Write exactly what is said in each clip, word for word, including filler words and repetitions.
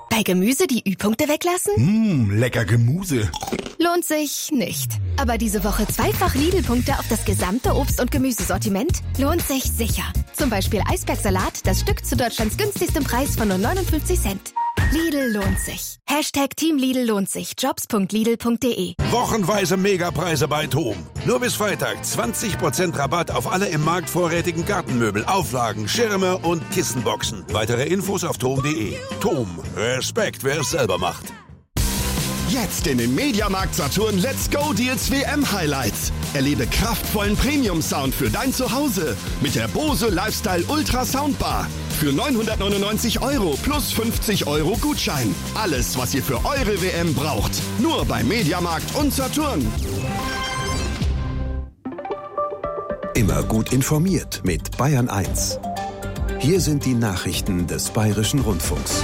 Bei Gemüse die Ü-Punkte weglassen? Mmh, lecker Gemüse. Lohnt sich nicht. Aber diese Woche zweifach Lidl-Punkte auf das gesamte Obst- und Gemüsesortiment lohnt sich sicher. Zum Beispiel Eisbergsalat, das Stück zu Deutschlands günstigstem Preis von nur neunundfünfzig Cent. Lidl lohnt sich. Hashtag Team Lidl lohnt sich. Jobs punkt lidl punkt de. Wochenweise Megapreise bei TOM. Nur bis Freitag zwanzig Prozent Rabatt auf alle im Markt vorrätigen Gartenmöbel, Auflagen, Schirme und Kissenboxen. Weitere Infos auf tom punkt de. TOM. Respekt, wer es selber macht. Jetzt in den Mediamarkt Saturn Let's Go Deals W M Highlights. Erlebe kraftvollen Premium-Sound für dein Zuhause mit der Bose Lifestyle Ultra Soundbar. Für neunhundertneunundneunzig Euro plus fünfzig Euro Gutschein. Alles, was ihr für eure W M braucht. Nur bei Mediamarkt und Saturn. Immer gut informiert mit Bayern eins. Hier sind die Nachrichten des Bayerischen Rundfunks.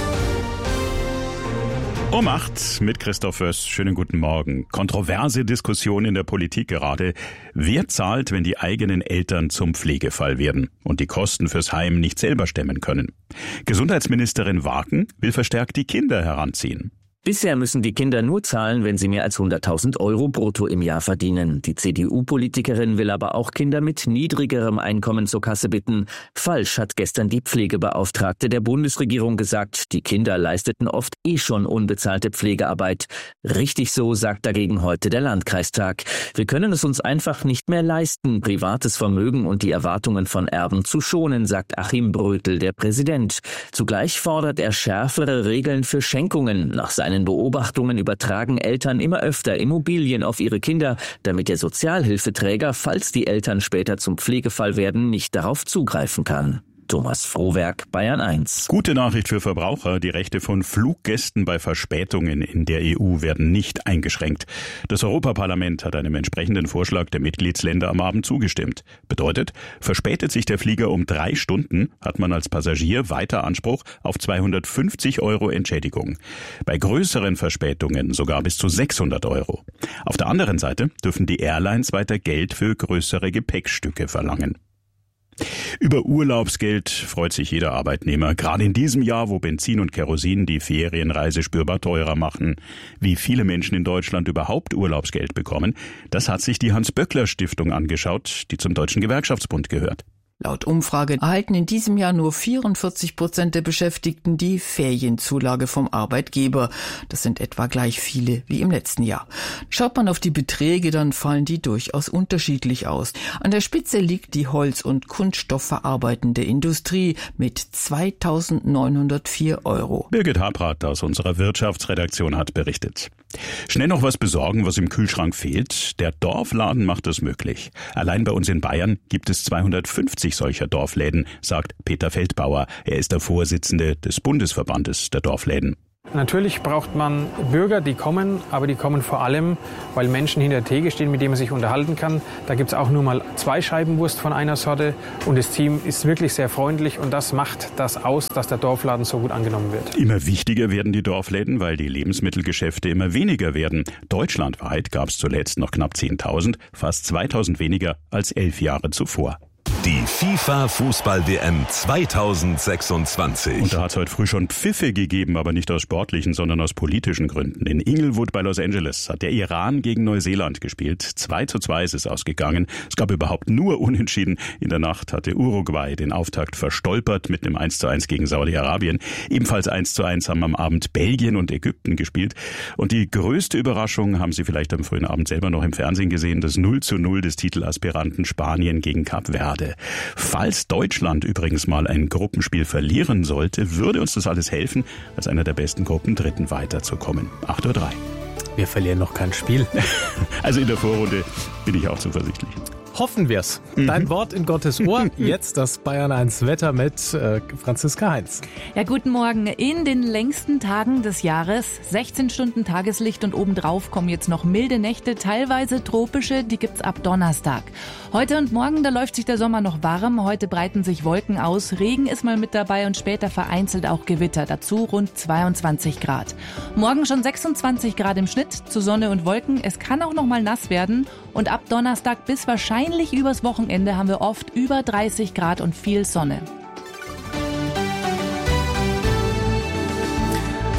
Um acht mit Christoph Föß. Schönen guten Morgen. Kontroverse Diskussion in der Politik gerade. Wer zahlt, wenn die eigenen Eltern zum Pflegefall werden und die Kosten fürs Heim nicht selber stemmen können? Gesundheitsministerin Waken will verstärkt die Kinder heranziehen. Bisher müssen die Kinder nur zahlen, wenn sie mehr als hunderttausend Euro brutto im Jahr verdienen. Die C D U-Politikerin will aber auch Kinder mit niedrigerem Einkommen zur Kasse bitten. Falsch, hat gestern die Pflegebeauftragte der Bundesregierung gesagt. Die Kinder leisteten oft eh schon unbezahlte Pflegearbeit. Richtig so, sagt dagegen heute der Landkreistag. Wir können es uns einfach nicht mehr leisten, privates Vermögen und die Erwartungen von Erben zu schonen, sagt Achim Brötel, der Präsident. Zugleich fordert er schärfere Regeln für Schenkungen. Nach seinen Beobachtungen übertragen Eltern immer öfter Immobilien auf ihre Kinder, damit der Sozialhilfeträger, falls die Eltern später zum Pflegefall werden, nicht darauf zugreifen kann. Thomas Frohwerk, Bayern eins. Gute Nachricht für Verbraucher. Die Rechte von Fluggästen bei Verspätungen in der E U werden nicht eingeschränkt. Das Europaparlament hat einem entsprechenden Vorschlag der Mitgliedsländer am Abend zugestimmt. Bedeutet, verspätet sich der Flieger um drei Stunden, hat man als Passagier weiter Anspruch auf zweihundertfünfzig Euro Entschädigung. Bei größeren Verspätungen sogar bis zu sechshundert Euro. Auf der anderen Seite dürfen die Airlines weiter Geld für größere Gepäckstücke verlangen. Über Urlaubsgeld freut sich jeder Arbeitnehmer, gerade in diesem Jahr, wo Benzin und Kerosin die Ferienreise spürbar teurer machen. Wie viele Menschen in Deutschland überhaupt Urlaubsgeld bekommen, das hat sich die Hans-Böckler-Stiftung angeschaut, die zum Deutschen Gewerkschaftsbund gehört. Laut Umfrage erhalten in diesem Jahr nur vierundvierzig Prozent der Beschäftigten die Ferienzulage vom Arbeitgeber. Das sind etwa gleich viele wie im letzten Jahr. Schaut man auf die Beträge, dann fallen die durchaus unterschiedlich aus. An der Spitze liegt die Holz- und kunststoffverarbeitende Industrie mit zweitausendneunhundertvier Euro. Birgit Habrath aus unserer Wirtschaftsredaktion hat berichtet. Schnell noch was besorgen, was im Kühlschrank fehlt. Der Dorfladen macht es möglich. Allein bei uns in Bayern gibt es zweihundertfünfzig solcher Dorfläden, sagt Peter Feldbauer. Er ist der Vorsitzende des Bundesverbandes der Dorfläden. Natürlich braucht man Bürger, die kommen, aber die kommen vor allem, weil Menschen hinter der Theke stehen, mit denen man sich unterhalten kann. Da gibt es auch nur mal zwei Scheiben Wurst von einer Sorte und das Team ist wirklich sehr freundlich und das macht das aus, dass der Dorfladen so gut angenommen wird. Immer wichtiger werden die Dorfläden, weil die Lebensmittelgeschäfte immer weniger werden. Deutschlandweit gab es zuletzt noch knapp zehntausend, fast zweitausend weniger als elf Jahre zuvor. Die FIFA-Fußball-W M zweitausendsechsundzwanzig. Und da hat es heute früh schon Pfiffe gegeben, aber nicht aus sportlichen, sondern aus politischen Gründen. In Inglewood bei Los Angeles hat der Iran gegen Neuseeland gespielt. zwei zu zwei ist es ausgegangen. Es gab überhaupt nur Unentschieden. In der Nacht hatte Uruguay den Auftakt verstolpert mit einem eins zu eins gegen Saudi-Arabien. Ebenfalls eins zu eins haben am Abend Belgien und Ägypten gespielt. Und die größte Überraschung haben Sie vielleicht am frühen Abend selber noch im Fernsehen gesehen, das null zu null des Titelaspiranten Spanien gegen Kap Verde. Falls Deutschland übrigens mal ein Gruppenspiel verlieren sollte, würde uns das alles helfen, als einer der besten Gruppen Dritten weiterzukommen. acht Uhr drei. Wir verlieren noch kein Spiel. Also in der Vorrunde bin ich auch zuversichtlich. Hoffen wir's. Mhm. Dein Wort in Gottes Ohr. Jetzt das Bayern eins Wetter mit äh, Franziska Heinz. Ja, guten Morgen. In den längsten Tagen des Jahres, sechzehn Stunden Tageslicht und obendrauf kommen jetzt noch milde Nächte, teilweise tropische, die gibt's ab Donnerstag. Heute und morgen, da läuft sich der Sommer noch warm. Heute breiten sich Wolken aus, Regen ist mal mit dabei und später vereinzelt auch Gewitter. Dazu rund zweiundzwanzig Grad. Morgen schon sechsundzwanzig Grad im Schnitt, zu Sonne und Wolken. Es kann auch noch mal nass werden und ab Donnerstag bis wahrscheinlich übers Wochenende haben wir oft über dreißig Grad und viel Sonne.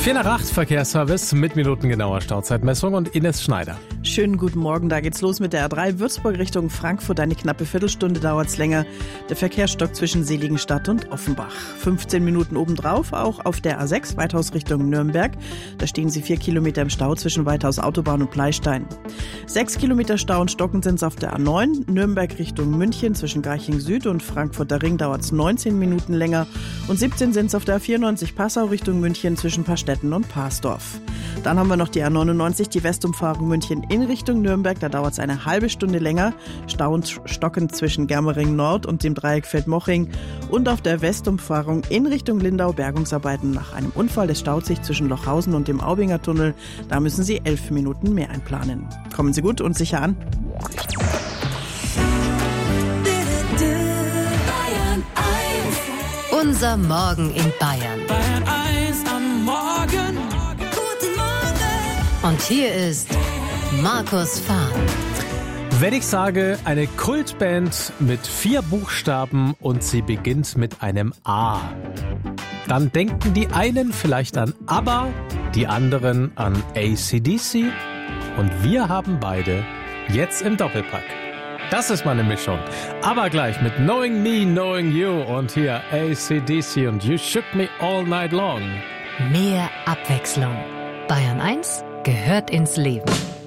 vier nach acht Verkehrsservice mit minutengenauer Stauzeitmessung und Ines Schneider. Schönen guten Morgen, da geht's los mit der A drei Würzburg Richtung Frankfurt. Eine knappe Viertelstunde dauert's länger. Der Verkehr stockt zwischen Seligenstadt und Offenbach. fünfzehn Minuten obendrauf, auch auf der A sechs Weithaus Richtung Nürnberg. Da stehen Sie vier Kilometer im Stau zwischen Weithaus Autobahn und Pleistein. sechs Kilometer Stau und stockend sind's auf der A neun. Nürnberg Richtung München zwischen Garching Süd und Frankfurter Ring dauert's neunzehn Minuten länger. Und siebzehn sind's auf der A vierundneunzig Passau Richtung München zwischen Pastetten und Parsdorf. Dann haben wir noch die A neunundneunzig, die Westumfahrung München in Richtung Nürnberg. Da dauert es eine halbe Stunde länger. Stau und stockend zwischen Germering Nord und dem Dreieck Feldmoching. Und auf der Westumfahrung in Richtung Lindau Bergungsarbeiten nach einem Unfall. Es staut sich zwischen Lochhausen und dem Aubinger Tunnel. Da müssen Sie elf Minuten mehr einplanen. Kommen Sie gut und sicher an. Unser Morgen in Bayern. Bayern eins am Morgen. Guten Morgen. Und hier ist Markus Fahr. Wenn ich sage, eine Kultband mit vier Buchstaben und sie beginnt mit einem A, dann denken die einen vielleicht an ABBA, die anderen an A C D C und wir haben beide jetzt im Doppelpack. Das ist meine Mischung. Aber gleich mit Knowing Me, Knowing You und hier A C D C und You Shook Me All Night Long. Mehr Abwechslung. Bayern eins gehört ins Leben.